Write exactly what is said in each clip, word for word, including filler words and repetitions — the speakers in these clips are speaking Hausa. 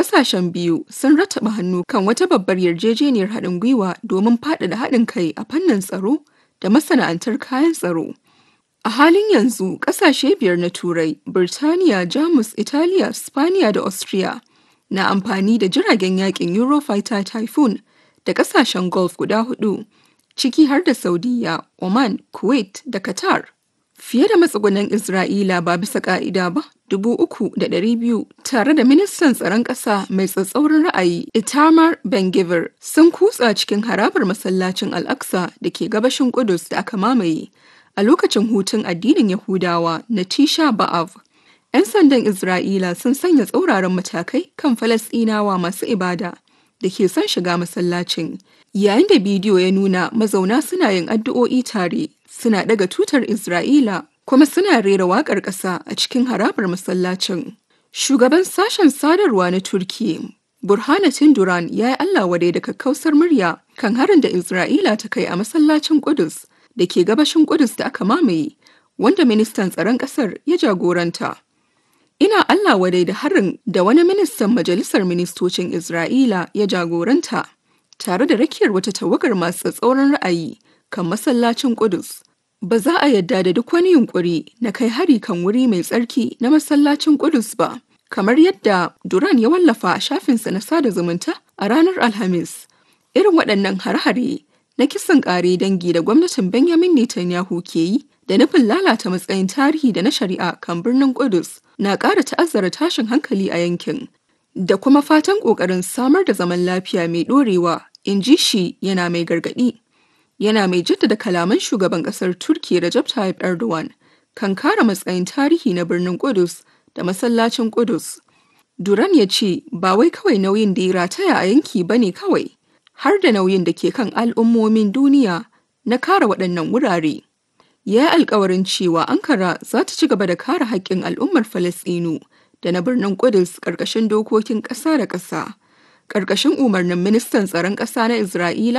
Ƙasashen biyu sun rattaba hannu kan wata babbar yarjejeniyar haɗin gwiwa domin faɗaɗa haɗin kai a fannin tsaro da masana'antar kayan tsaro. A halin yanzu, ƙasashe biyar na Turai, Birtaniya, Jamus, Italiya, Spaniya da Austria na amfani da jiragen yaƙin Eurofighter Typhoon da ƙasashen Gulf guda hudu, ciki har da Saudiyya, Oman, Kuwait da Qatar. Fiye da matsugunan Isra'ila ba bisa ƙa'ida ba, dubu uku da ɗari biyu, tare da ministan tsaron ƙasa mai tsatsauran ra'ayi Itamar Ben-Gvir sun kutsa cikin harabar masallacin Al-Aqsa da ke gabashin Ƙudus da aka mamaye a lokacin hutun addinin Yahudawa na Tisha B'Av. 'Yan sandan Isra'ila sun sanya tsauraran matakai kan Falasɗinawa masu ibada da ke son shiga masallacin, yayin da bidiyo ya nuna mazauna suna yin addu'o'i tare, suna ɗaga tutar Isra'ila kuma suna rera waƙar ƙasa a cikin harabar masallacin. Shugaban sashen sadarwa na Turkiyya, Burhanettin Duran, ya yi Allah wadai da kakkausar murya kan harin da Isra'ila ta kai a masallacin Ƙudus da ke gabashin Ƙudus da aka mamaye, wanda ministan tsaron ƙasar ya jagoranta. Ina Allah wadai da harin da wani ministan majalisar ministocin Isra'ila ya jagoranta, tare da rakiyar wata tawagar masu tsatsauran ra'ayi kan masallacin Ƙudus. Ba za a yadda da duk wani yunkuri na kai hari kan wuri mai tsarki na masallacin Ƙudus ba, kamar yadda Duran ya wallafa a shafinsa na sada zumunta a ranar Alhamis. Irin waɗannan har-hare na kisan ƙare dangi da gwamnatin Benjamin Netanyahu ke yi da nufin lalata matsayin tarihi da na shari'a kan birnin Ƙudus na ƙara ta'azzara tashin hankali a yankin, da kuma fatan ƙoƙarin samar da zaman lafiya mai ɗorewa, in ji shi yana mai gargaɗi. Yana mai jaddada kalaman shugaban ƙasar Turkiyya Recep Tayyip Erdogan kan kare matsayin tarihi na birnin Ƙudus da masallacin Ƙudus. Duran ya ce ba wai kawai nauyin da ya rataya a yanki ba ne kawai, har da nauyin da ke kan al'ummomin duniya na kare waɗannan wurare. Ya yi alkawarin cewa Ankara za ta ci gaba da kare haƙƙin al'ummar Falasɗinu da na birnin Ƙudus ƙarƙashin dokokin ƙasa da ƙasa, ƙarƙashin umarnin ministan tsaron ƙasa na Isra'ila.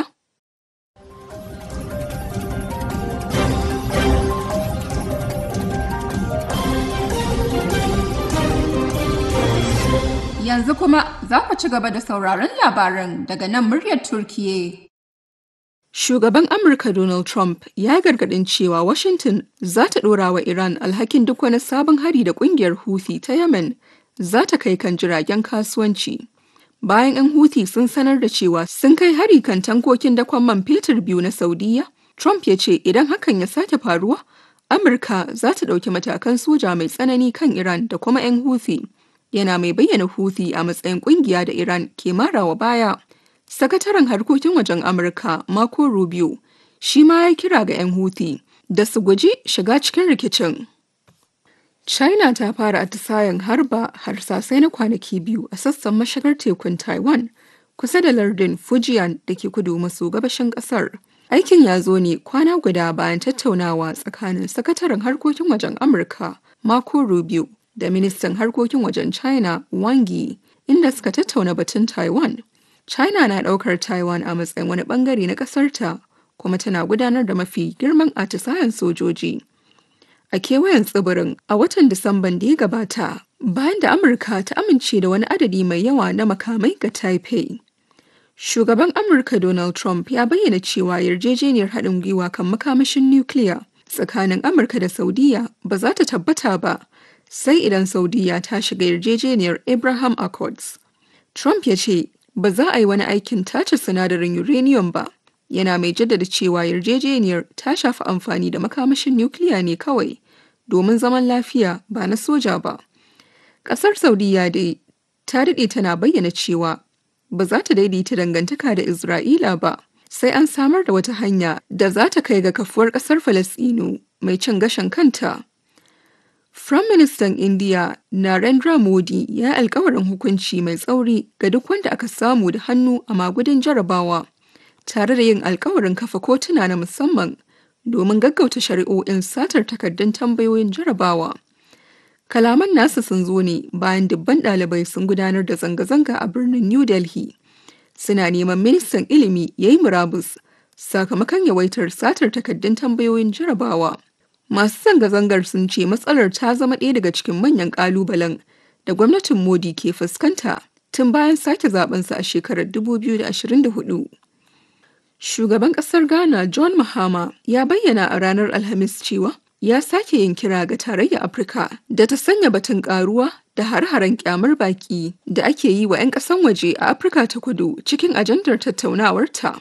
Yanzu kuma za ku ci gaba da sauraron labaran daga nan muryar Turkiyya. Shugaban Amurka Donald Trump ya gargaɗin cewa Washington za ta ɗora wa Iran alhakin duk wani sabon hari da ƙungiyar Houthi ta Yemen za ta kai kan jiragen kasuwanci. Bayan 'yan Houthi sun sanar da cewa sun kai hari kan tankokin dakon man fetur biyu na Saudiyya, Trump ya ce idan hakan ya sake faruwa, Amurka za ta ɗauki matakan soja mai tsanani kan Iran da kuma 'yan Houthi. Yana mai bayyana Houthi a matsayin ƙungiya da Iran ke marawa baya. Sakataren harkokin wajen Amurka Marco Rubio shi ma ya kira ga 'yan Houthi da su guji shiga cikin rikicin. China ta fara atisayen harba harsasai na kwanaki biyu a sassan mashigar tekun Taiwan kusa da lardin Fujian da ke kudu maso gabashin ƙasar. Aikin ya zo ne kwana guda bayan tattaunawa tsakanin sakataren harkokin wajen Amurka Marco Rubio da ministan harkokin wajen China Wang Yi, inda suka tattauna batun Taiwan. China na ɗaukar Taiwan a matsayin wani ɓangare na ƙasarta, kuma tana gudanar da mafi girman atisayen sojoji a kewayen tsibirin a watan Disamban da ya gabata, bayan da Amurka ta amince da wani adadi mai yawa na makamai ga Taipei. Shugaban Amurka Donald Trump ya bayyana cewa yarjejeniyar haɗin gwiwa kan makamashin nukiliya tsakanin Amurka da Saudiyya ba za ta tabbata ba sai idan Saudiyya ta shiga yarjejeniyar Abraham Accords. Trump ya ce ba za a yi wani aikin tace sinadarin uranium ba, yana mai jaddada cewa yarjejeniyar ta shafi amfani da makamashin nukiliya ne kawai domin zaman lafiya ba na soja ba. Ƙasar Saudiyya dai ta daɗe tana bayyana cewa ba za ta daidaita dangantaka da Isra'ila ba sai an samar da wata hanya da za ta kai ga kafuwar ƙasar Falasɗinu mai cin gashin kanta. Firaministan Indiya Narendra Modi ya yi alkawarin hukunci mai tsauri ga duk wanda aka samu da hannu a magudin jarabawa, tare da yin alkawarin kafa kotuna na musamman domin gaggauta shari'o'in satar takardun tambayoyin jarabawa. Kalaman nasa sun zo ne bayan dubban ɗalibai sun gudanar da zanga-zanga a birnin New Delhi. Suna neman ministan ilimi ya yi murabus sakamakon yawaitar satar takardun tambayoyin jarabawa. Masu zanga-zangar sun ce matsalar ta zama ɗaya daga cikin manyan ƙalubalen da gwamnatin Modi ke fuskanta tun bayan sake zabensa a shekarar dubu biyu da ashirin da hudu. Shugaban ƙasar Ghana John Mahama ya bayyana a ranar Alhamis cewa ya sake yin kira ga Tarayyar Afirka da ta sanya batun ƙaruwa da har-haren kyamar baƙi da ake yi wa 'yan ƙasan waje a Afirka ta Kudu cikin ajandar tattaunawarta.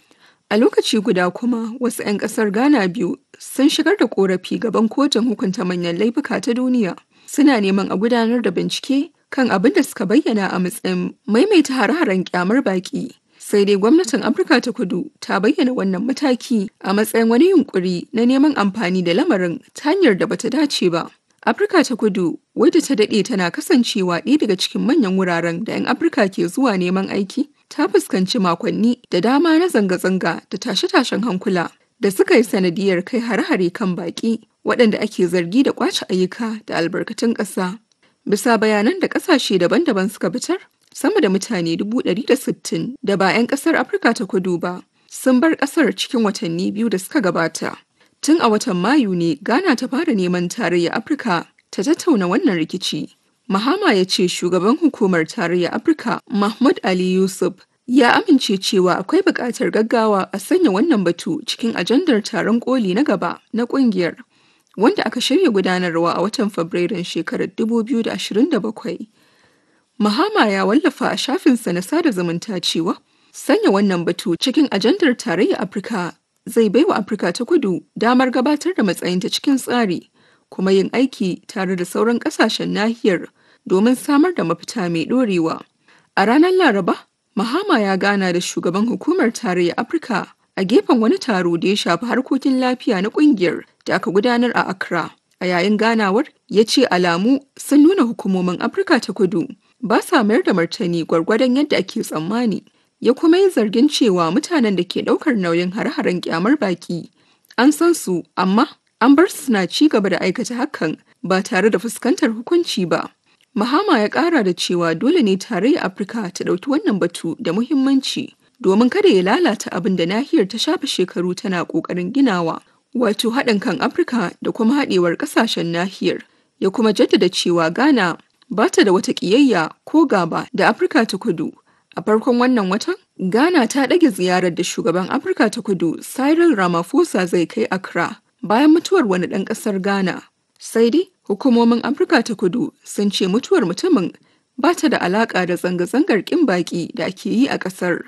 A lokaci guda kuma wasu 'yan ƙasar Ghana biyu sun shigar da ƙorafi gaban kotun hukunta manyan laifuka ta duniya. Suna neman a gudanar da bincike kan abin da suka bayyana a matsayin maimaita har-haren kyamar baƙi. Sai dai gwamnatin Afirka ta Kudu ta bayyana wannan mataki a matsayin wani yunkuri na neman amfani da lamarin ta hanyar da bata dace ba. Afirka ta Kudu, wadda ta daɗe tana kasancewa ɗaya daga cikin manyan wuraren da 'yan Afirka ke zuwa neman aiki, ta fuskanci makonni da dama na zanga-zanga da tashe-tashen hankula da suka yi sanadiyar kai hare-hare kan baƙi waɗanda ake zargi da ƙwace ayyuka da albarkatun ƙasa. Bisa bayanan da ƙasashe daban-daban suka fitar, sama da mutane dubu ɗari da sittin da ba 'yan ƙasar Afirka ta Kudu ba sun bar ƙasar cikin watanni biyu da suka gabata. Tun a watan Mayu ne Ghana ta fara neman Tarayyar Afirka ta tattauna wannan rikici. Mahama ya ce shugaban hukumar Tarayyar Afirka Mahmud Ali Yusuf ya amince cewa akwai buƙatar gaggawa a sanya wannan batu cikin ajandar taron koli na gaba na ƙungiyar, wanda aka shirya gudanarwa a watan Fabrairun shekarar dubu biyu da ashirin da bakwai. Mahama ya wallafa a shafinsa na sada zumunta cewa sanya wannan batu cikin ajandar Tarayyar Afirka zai baiwa Afirka ta Kudu damar gabatar da matsayinta cikin tsari, kuma yin aiki tare da sauran ƙasashen nahiyar domin samar da mafita mai ɗorewa. A ranar Laraba, Mahama ya gana da shugaban hukumar Tarayyar Afirka a gefen wani taro da ya shafi harkokin lafiya na ƙungiyar da aka gudanar a Accra. A yayin ganawar, ya ce alamu sun nuna hukumomin Afirka ta Kudu ba sa mayar da martani gwargwadon yadda ake tsammani. Ya kuma yi zargin cewa mutanen da ke ɗaukar nauyin hare-haren kyamar baƙi an san su, amma an bar su suna ci gaba da aikata hakan ba tare da fuskantar hukunci ba. Mahama ya ƙara da cewa dole ne Tarayyar Afirka ta ɗauki wannan batu da muhimmanci domin kada ya lalata abin da nahiyar ta shafe shekaru tana ƙoƙarin ginawa, wato haɗin kan Afirka da kuma haɗewar ƙasashen nahiyar. Ya kuma jaddada cewa Ghana ba ta da wata ƙiyayya ko gaba da Afirka ta Kudu. A farkon wannan watan, Ghana ta ɗage ziyarar da shugaban Afirka ta Kudu Cyril Ramaphosa zai kai Accra bayan mutuwar wani ɗan ƙasar Ghana. Sai dai, hukumomin Afirka ta Kudu sun ce mutuwar mutumin ba ta da alaƙa da zanga-zangar ƙin baƙi da ake yi a ƙasar.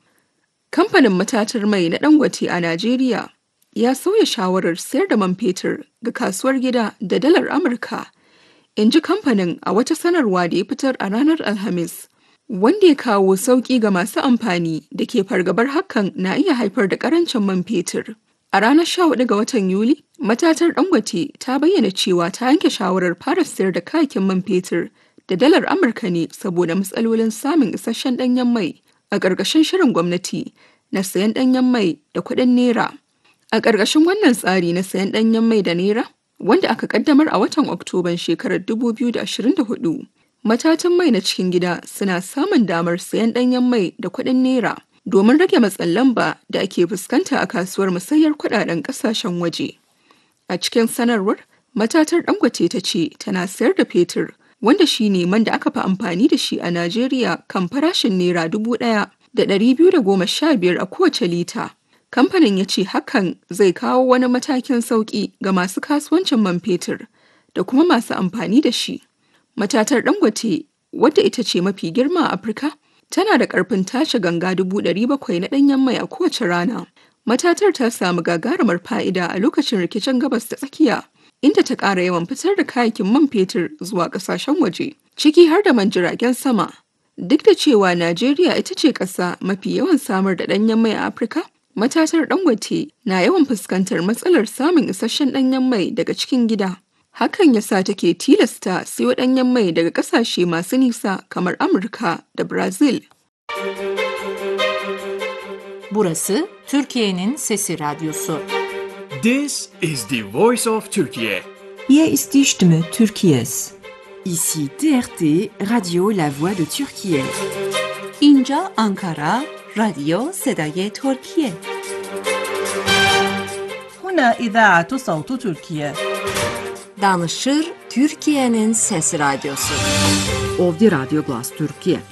Kamfanin matatar mai na Dangote a Najeriya ya sauya shawarar sayar da man fetur ga kasuwar gida da dalar Amurka, in ji kamfanin a wata sanarwa da ya fitar a ranar Alhamis. Wanda ya kawo sauƙi ga masu amfani da ke fargabar hakan na iya haifar da ƙarancin man fetur. A ranar sha hudu ga watan Yuli, matatar Dangote ta bayyana cewa ta yanke shawarar fara sayar da kayakin man fetur da dalar Amurka ne saboda matsalolin samun isasshen ɗanyen mai a ƙarƙashin shirin gwamnati na sayan ɗanyen mai da kuɗin Naira. A ƙarƙashin wannan tsari na sayan ɗanyen mai da Naira, wanda aka ƙaddamar a watan Oktoban shekarar dubu biyu da ashirin da hudu, matatan mai na cikin gida suna samun damar sayan ɗanyen mai da kuɗin Naira domin rage matsin lamba da ake fuskanta a kasuwar musayar kuɗaɗen ƙasashen waje. A cikin sanarwar, matatar Dangote ta ce tana sayar da fetur, wanda shi ne man da aka fi amfani da shi a Najeriya kan farashin Naira dubu ɗaya da ɗari biyu da goma sha biyar a kowace lita. Kamfanin ya ce hakan zai kawo wani matakin sauƙi ga masu kasuwancin man fetur da kuma masu amfani da shi. Matatar Dangote, wadda ita ce mafi girma a Afirka, tana da ƙarfin tace ganga dubu ɗari bakwai na ɗanyen mai a kowace rana. Matatar ta samu gagarumar fa'ida a lokacin rikicin gabas ta tsakiya, inda ta ƙara yawan fitar da kayakin man fetur zuwa ƙasashen waje, ciki har da man jiragen sama. Duk da cewa Najeriya ita ce ƙasa mafi yawan samar da ɗanyen mai a Afirka, matatar Dangote na yawan fuskantar matsalar samun isasshen ɗanyen mai daga cikin gida. Hakan ya sa take tilasta siyo ɗanyen mai daga ƙasashe masu nisa kamar Amurka da Brazil. Burası Türkiye'nin Sesi Radyosu. This is the voice of Turkey. Hier ist die Stimme Türkiye's. Ici T R T Radio La Voix de Türkiye. اینجا آنکارا رادیو صدای ترکیه. هنا إذاعة صوت تركيا. Danışır Türkiye'nin Sesi Radyosu. Ovdje Radio Glas Türkiye.